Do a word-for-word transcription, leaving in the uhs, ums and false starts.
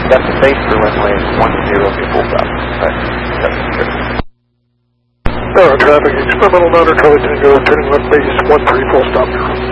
That's the base for runway one zero, okay, full stop. Alright, that's good. Tower traffic, experimental niner, Charlie Tango, turning left base one three, full stop.